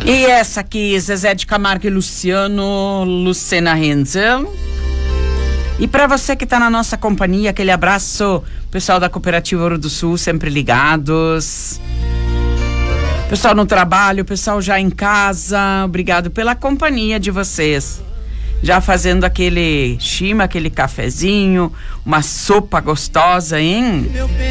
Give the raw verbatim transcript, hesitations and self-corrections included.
E essa aqui, Zezé de Camargo e Luciano, Lucena Renzel. E para você que tá na nossa companhia, aquele abraço, pessoal da Cooperativa Ouro do Sul, sempre ligados. Pessoal no trabalho, pessoal já em casa, obrigado pela companhia de vocês. Já fazendo aquele chima, aquele cafezinho, uma sopa gostosa, hein?